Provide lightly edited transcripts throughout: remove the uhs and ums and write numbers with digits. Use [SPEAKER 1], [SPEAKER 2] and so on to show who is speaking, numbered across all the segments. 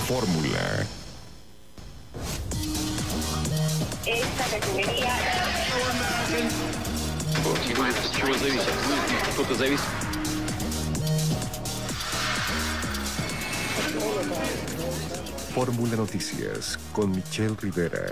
[SPEAKER 1] Fórmula.
[SPEAKER 2] Esta categoría.
[SPEAKER 1] Fórmula Noticias con Michelle Rivera.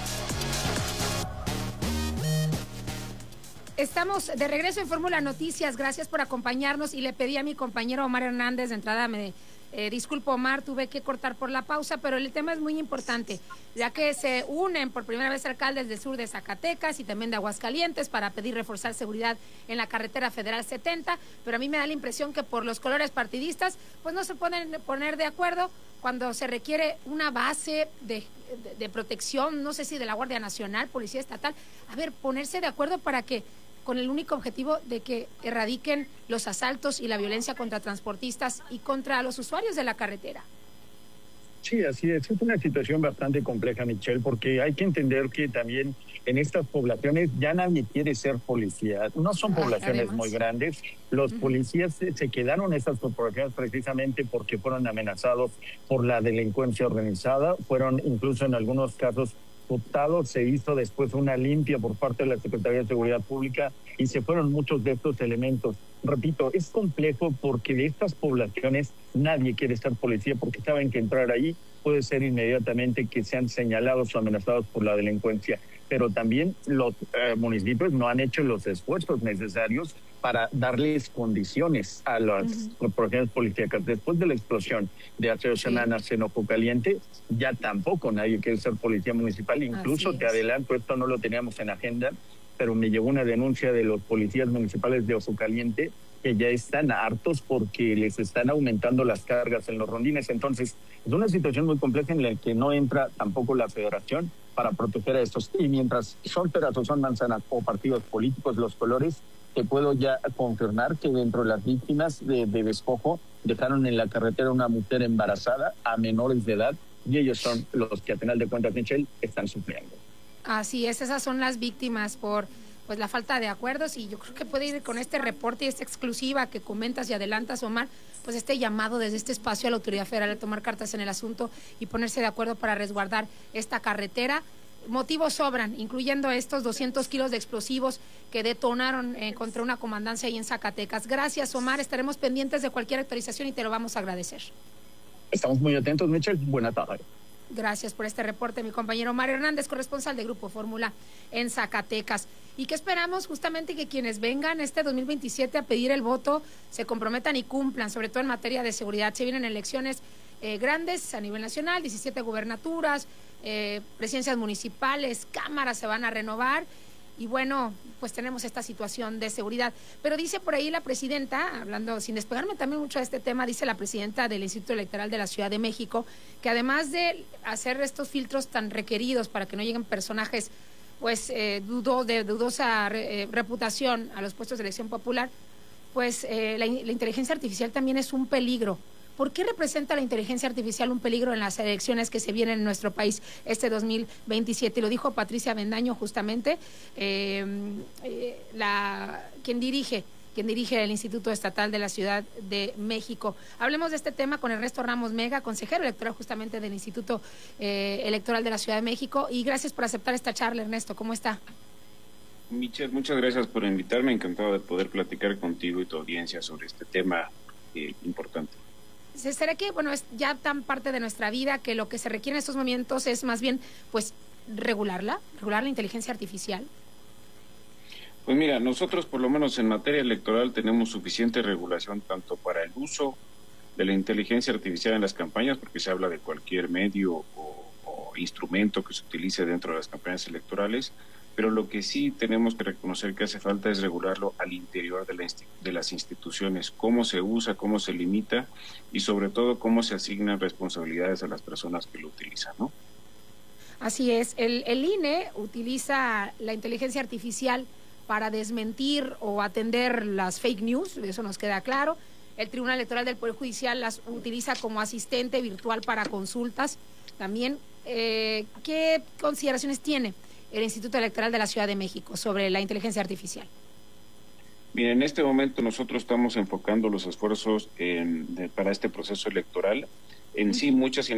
[SPEAKER 3] Estamos de regreso en Fórmula Noticias, gracias por acompañarnos y le pedí a mi compañero Omar Hernández, de entrada disculpo Omar, tuve que cortar por la pausa, pero el tema es muy importante, ya que se unen por primera vez alcaldes del sur de Zacatecas y también de Aguascalientes para pedir reforzar seguridad en la carretera federal 70, pero a mí me da la impresión que por los colores partidistas, pues no se pueden poner de acuerdo cuando se requiere una base de protección, no sé si de la Guardia Nacional, Policía Estatal, ponerse de acuerdo para que con el único objetivo de que erradiquen los asaltos y la violencia contra transportistas y contra los usuarios de la carretera.
[SPEAKER 4] Sí, así es. Es una situación bastante compleja, Michelle, porque hay que entender que también en estas poblaciones ya nadie quiere ser policía. No son poblaciones
[SPEAKER 3] además
[SPEAKER 4] muy grandes. Los policías se quedaron en estas corporaciones precisamente porque fueron amenazados por la delincuencia organizada. Fueron incluso en algunos casos optados, se hizo después una limpia por parte de la Secretaría de Seguridad Pública y se fueron muchos de estos elementos. Repito, es complejo porque de estas poblaciones nadie quiere ser policía porque saben que entrar ahí puede ser inmediatamente que sean señalados o amenazados por la delincuencia. Pero también los municipios no han hecho los esfuerzos necesarios para darles condiciones a las corporaciones policíacas. Después de la explosión de hace 2 semanas en Ojo Caliente, ya tampoco nadie quiere ser policía municipal. Incluso te adelanto, esto no lo teníamos en agenda, pero me llegó una denuncia de los policías municipales de Ojo Caliente que ya están hartos porque les están aumentando las cargas en los rondines. Entonces, es una situación muy compleja en la que no entra tampoco la federación para proteger a estos. Y mientras son peras o son manzanas o partidos políticos los colores, te puedo ya confirmar que dentro de las víctimas de despojo dejaron en la carretera una mujer embarazada a menores de edad y ellos son los que a final de cuentas, Michelle, están sufriendo.
[SPEAKER 3] Así es, esas son las víctimas por la falta de acuerdos y yo creo que puede ir con este reporte y esta exclusiva que comentas y adelantas, Omar, pues este llamado desde este espacio a la autoridad federal a tomar cartas en el asunto y ponerse de acuerdo para resguardar esta carretera. Motivos sobran, incluyendo estos 200 kilos de explosivos que detonaron contra una comandancia ahí en Zacatecas. Gracias, Omar, estaremos pendientes de cualquier actualización y te lo vamos a agradecer.
[SPEAKER 4] Estamos muy atentos, Michelle. Buena tarde.
[SPEAKER 3] Gracias por este reporte, mi compañero Omar Hernández, corresponsal de Grupo Fórmula en Zacatecas. ¿Y qué esperamos? Justamente que quienes vengan este 2027 a pedir el voto se comprometan y cumplan, sobre todo en materia de seguridad. Se vienen elecciones grandes a nivel nacional, 17 gubernaturas, presidencias municipales, cámaras se van a renovar. Y bueno, pues tenemos esta situación de seguridad. Pero dice por ahí la presidenta, hablando sin despegarme también mucho de este tema, dice la presidenta del Instituto Electoral de la Ciudad de México, que además de hacer estos filtros tan requeridos para que no lleguen personajes pues de dudosa reputación a los puestos de elección popular, pues la inteligencia artificial también es un peligro. ¿Por qué representa la inteligencia artificial un peligro en las elecciones que se vienen en nuestro país este 2027? Y lo dijo Patricia Avendaño, justamente, quien dirige el Instituto Estatal de la Ciudad de México. Hablemos de este tema con Ernesto Ramos Mega, consejero electoral justamente del Instituto Electoral de la Ciudad de México. Y gracias por aceptar esta charla, Ernesto. ¿Cómo está?
[SPEAKER 5] Michelle, muchas gracias por invitarme. Encantado de poder platicar contigo y tu audiencia sobre este tema importante.
[SPEAKER 3] ¿Será que, es ya tan parte de nuestra vida que lo que se requiere en estos momentos es más bien, regular la inteligencia artificial?
[SPEAKER 5] Pues mira, nosotros por lo menos en materia electoral tenemos suficiente regulación tanto para el uso de la inteligencia artificial en las campañas, porque se habla de cualquier medio o instrumento que se utilice dentro de las campañas electorales, pero lo que sí tenemos que reconocer que hace falta es regularlo al interior de las instituciones, cómo se usa, cómo se limita y sobre todo cómo se asignan responsabilidades a las personas que lo utilizan, ¿no?
[SPEAKER 3] Así es, el INE utiliza la inteligencia artificial para desmentir o atender las fake news, eso nos queda claro. El Tribunal Electoral del Poder Judicial las utiliza como asistente virtual para consultas. También, ¿qué consideraciones tiene el Instituto Electoral de la Ciudad de México sobre la inteligencia artificial?
[SPEAKER 5] Bien, en este momento nosotros estamos enfocando los esfuerzos para este proceso electoral. En sí, muchas